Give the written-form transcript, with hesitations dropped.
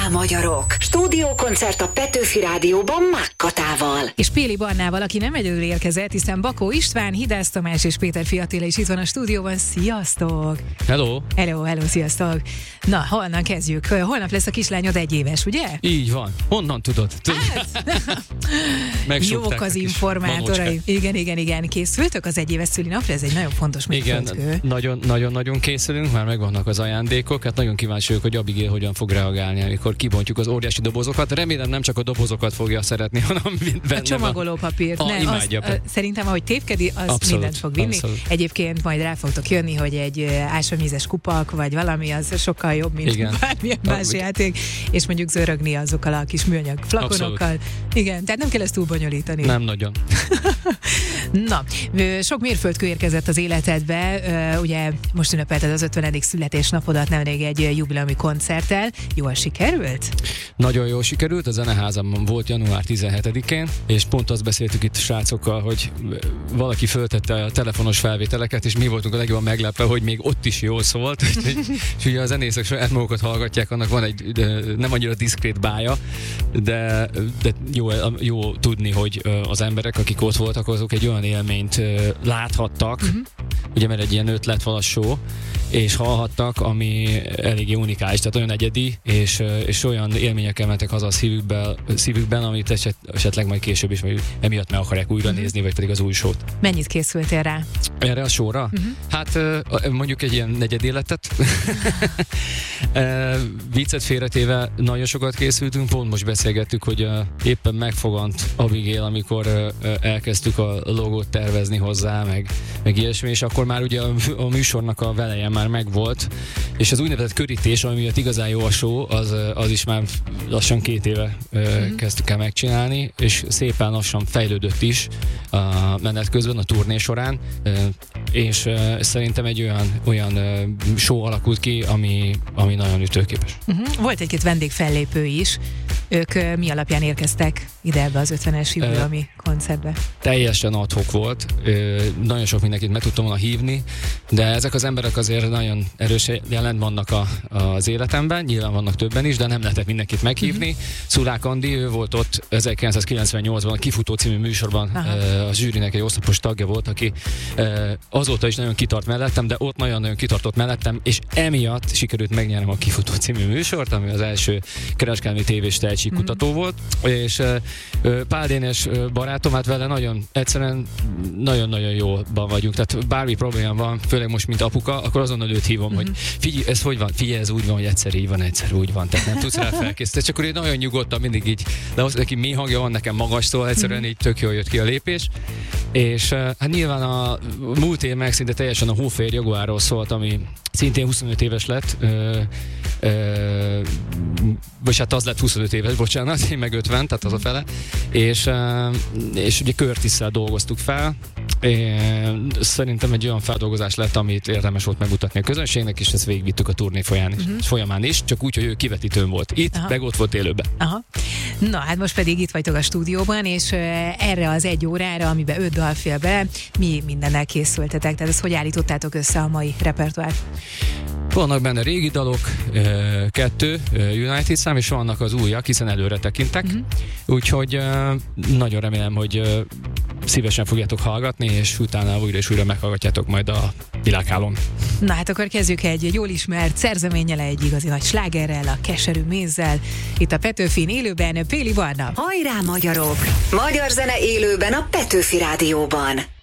Hajrá magyarok! Stúdiókoncert a Petőfi Rádióban Mák Katával. És Péli Barnával, aki nem egyedül érkezett, hiszen Bakó István, Hidász Tamás és Péter Fiatéla is itt van a stúdióban. Sziasztok! Hello! Hello, sziasztok! Na, honnan kezdjük? Holnap lesz a kislányod 1 éves, ugye? Így van. Honnan tudod? Jók az informátorai. Igen. Készültök az 1 éves szülinapra? Ez egy nagyon fontos mérföldkő. Igen, nagyon készülünk, már megvannak az ajándékok. Hát nagyon kíváncsi vagyok, hogy Abigail hogyan fog reagálni, amikor kibontjuk az óriási dobozokat. Remélem nem csak a dobozokat fogja szeretni, hanem benne a csomagolópapírt. Szerintem, ahogy tépkedi, az abszolút, mindent fog vinni. Abszolút. Egyébként majd rá fogtok jönni, hogy egy ásványvízes kupak, vagy valami, az sokkal jobb, mint bármilyen más játék, és mondjuk zörögni azokkal a kis műanyag flakonokkal. Abszolút. Igen, tehát nem kell ezt túl bonyolítani. Nem nagyon. Na, sok mérföldkő érkezett az életedbe, ugye most ünnepelted az 50. születésnapodat nemrég egy jubileumi koncerttel. Jól sikerült? Nagyon jól sikerült, a Zeneházamban volt január 17-én, és pont azt beszéltük itt srácokkal, hogy valaki föltette a telefonos felvételeket, és mi voltunk a legjobban meglepve, hogy még ott is jól szólt. És ugye a zenészek saját magukat hallgatják, annak van egy nem annyira diszkrét bája, de jó tudni, hogy az emberek, akik ott voltak, azok egy olyan élményt láthattak, ugye mert egy ilyen ötletvalas show, és hallhattak, ami eléggé unikális, tehát olyan egyedi, és olyan élményekkel mentek haza a szívükben, amit esetleg majd később is majd emiatt meg akarják újra nézni, vagy pedig az új show-t. Mennyit készültél rá? Erre a show-ra? Hát mondjuk egy ilyen negyedéletet. Viccet félretéve nagyon sokat készültünk, pont most beszélgettük, hogy éppen megfogant Abigail, amikor elkezdtük a logót tervezni hozzá, meg ilyesmi, és akkor már ugye a műsornak a veleje már megvolt, és az úgynevezett körítés, ami miatt igazán jó a show, az is már lassan 2 éve kezdtük el megcsinálni, és szépen lassan fejlődött is a menet közben, a turné során, és szerintem egy olyan show alakult ki, ami nagyon ütőképes. Volt egy-két vendégfellépő is. Ők mi alapján érkeztek ide ebbe az 50-es jubileumi koncertbe? Teljesen ad-hoc volt. Nagyon sok mindenkit meg tudtam volna hívni, de ezek az emberek azért nagyon erős jelen vannak az életemben, nyilván vannak többen is, de nem lehetett mindenkit meghívni. Szulák Andi, ő volt ott 1998-ban a Kifutó című műsorban, a zsűrinek egy oszlopos tagja volt, aki azóta is nagyon kitart mellettem, de ott nagyon kitartott mellettem, és emiatt sikerült megnyernem a Kifutó című műsort, ami az első kereskedelmi tévés tehetségkutató volt, és Pál Dénes barátom, hát vele nagyon-nagyon jóban vagyunk, tehát bármi problémám van, főleg most, mint apuka, akkor azonnal őt hívom, hogy figyelj, ez hogy van? Figyelj, ez úgy van, hogy egyszer így van, egyszer úgy van, tehát nem tudsz rá felkészíteni. Csak akkor én nagyon nyugodtan mindig így, de az, neki mély hangja van, nekem magas, szóval egyszerűen így tök jól jött ki a lépés. És hát nyilván a múlt év meg szinte teljesen a Hófehér Jaguárról szólt, ami szintén 25 éves lett, vagy hát az lett 25 éves, bocsánat, én meg 50, tehát az a fele, és ugye Curtisszel dolgoztuk fel, szerintem egy olyan feldolgozás lett, amit érdemes volt megmutatni a közönségnek, és ezt végigvittük a turné folyamán is, csak úgy, hogy ő kivetítőn volt itt, meg ott volt élőben. Na, hát most pedig itt vagytok a stúdióban, és erre az 1 órára, amiben 5 dal fél be, mi mindennel készültetek? Tehát ezt hogy állítottátok össze a mai repertoárt? Vannak benne régi dalok, 2 United szám, és vannak az újak, hiszen előre tekintek. Úgyhogy nagyon remélem, hogy szívesen fogjátok hallgatni, és utána újra és újra meghallgatjátok majd a világhálón. Na hát akkor kezdjük egy jól ismert szerzeménnyel, egy igazi nagy slágerrel, a Keserű mézzel. Itt a Petőfin élőben Péli Barna. Hajrá magyarok! Magyar zene élőben a Petőfi Rádióban.